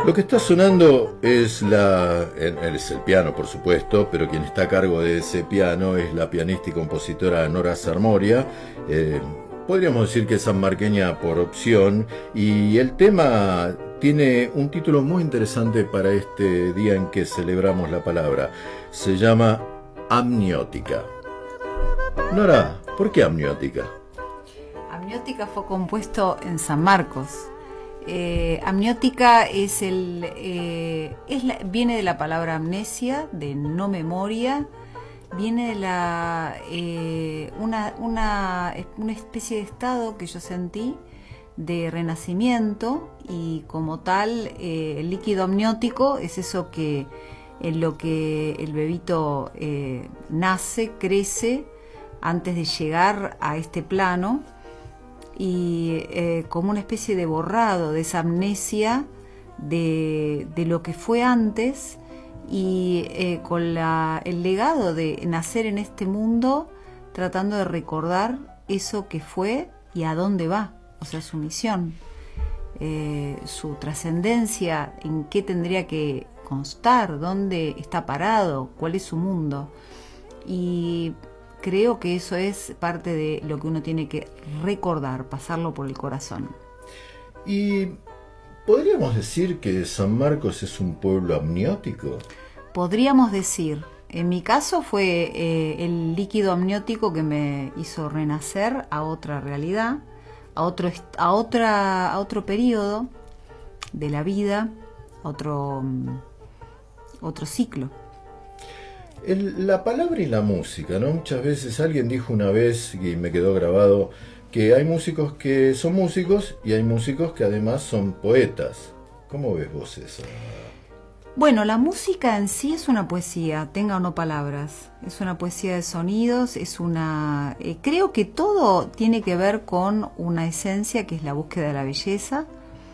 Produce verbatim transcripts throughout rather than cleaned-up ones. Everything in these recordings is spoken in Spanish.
Lo que está sonando es la es el piano, por supuesto, pero quien está a cargo de ese piano es la pianista y compositora Nora Sarmoria. Eh, podríamos decir que es sanmarqueña por opción, y el tema tiene un título muy interesante para este día en que celebramos la palabra. Se llama Amniótica. Nora, ¿por qué Amniótica? Amniótica fue compuesto en San Marcos. Eh, amniótica es el eh, es la, viene de la palabra amnesia, de no memoria, viene de la eh, una, una, una especie de estado que yo sentí de renacimiento, y como tal eh, el líquido amniótico es eso que en lo que el bebito eh, nace, crece antes de llegar a este plano, y eh, como una especie de borrado de esa amnesia de, de lo que fue antes, y eh, con la, el legado de nacer en este mundo tratando de recordar eso que fue y a dónde va, o sea, su misión, eh, su trascendencia, en qué tendría que constar, dónde está parado, cuál es su mundo. Y creo que eso es parte de lo que uno tiene que recordar, pasarlo por el corazón. ¿Y podríamos decir que San Marcos es un pueblo amniótico? Podríamos decir. En mi caso fue eh, el líquido amniótico que me hizo renacer a otra realidad, a otro, a otra, a otro periodo de la vida, otro, otro ciclo. El, la palabra y la música, ¿no? Muchas veces alguien dijo una vez, y me quedó grabado, que hay músicos que son músicos y hay músicos que además son poetas. ¿Cómo ves vos eso? Bueno, la música en sí es una poesía, tenga o no palabras. Es una poesía de sonidos, es una... Eh, creo que todo tiene que ver con una esencia que es la búsqueda de la belleza.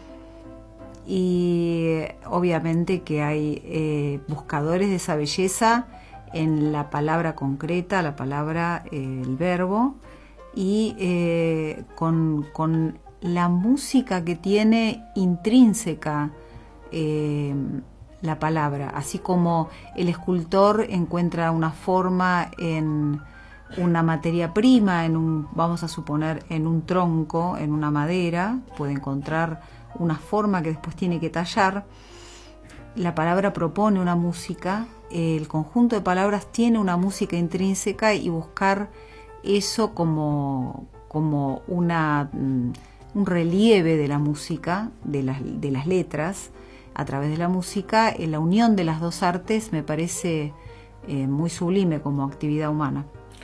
Y obviamente que hay eh, buscadores de esa belleza en la palabra concreta, la palabra, eh, el verbo, y eh, con, con la música que tiene intrínseca eh, la palabra, así como el escultor encuentra una forma en una materia prima, en un, vamos a suponer, en un tronco, en una madera, puede encontrar una forma que después tiene que tallar. La palabra propone una música, el conjunto de palabras tiene una música intrínseca, y buscar eso como, como una, un relieve de la música, de las, de las letras, a través de la música, en la unión de las dos artes me parece eh, muy sublime como actividad humana.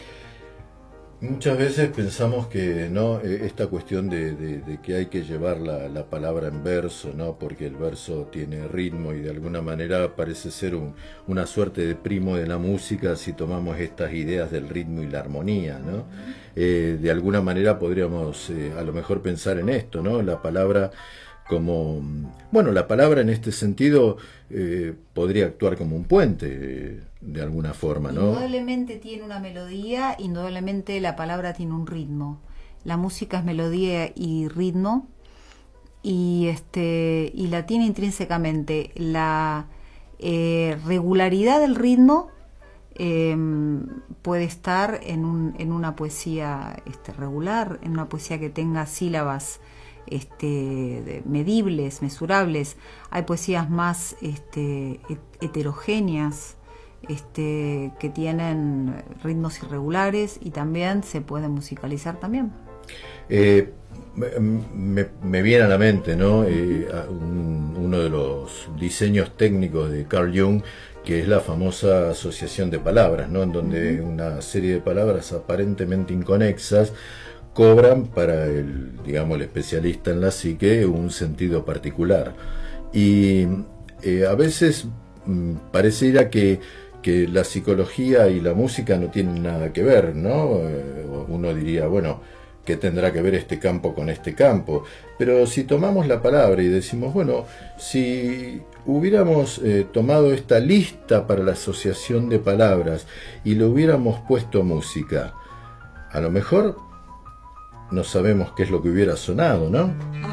Muchas veces pensamos que no, esta cuestión de, de, de que hay que llevar la, la palabra en verso, ¿no? Porque el verso tiene ritmo y de alguna manera parece ser un, una suerte de primo de la música si tomamos estas ideas del ritmo y la armonía, ¿no? Eh, de alguna manera podríamos eh, a lo mejor pensar en esto, ¿no? La palabra como, bueno, la palabra en este sentido eh, podría actuar como un puente eh, de alguna forma, ¿no? Indudablemente tiene una melodía, indudablemente la palabra tiene un ritmo. La música es melodía y ritmo, y este y la tiene intrínsecamente. La eh, regularidad del ritmo eh, puede estar en, un, en una poesía este, regular, en una poesía que tenga sílabas Este, medibles, mesurables. Hay poesías más este, heterogéneas, este, que tienen ritmos irregulares, y también se pueden musicalizar también. Eh, me, me viene a la mente, ¿no? Eh, un, uno de los diseños técnicos de Carl Jung, que es la famosa asociación de palabras, ¿no? En donde uh-huh. una serie de palabras aparentemente inconexas cobran para el, digamos, el especialista en la psique un sentido particular. Y eh, a veces mmm, pareciera que, que la psicología y la música no tienen nada que ver, ¿no? Eh, uno diría, bueno, ¿qué tendrá que ver este campo con este campo? Pero si tomamos la palabra y decimos, bueno, si hubiéramos eh, tomado esta lista para la asociación de palabras y le hubiéramos puesto música, a lo mejor no sabemos qué es lo que hubiera sonado, ¿no?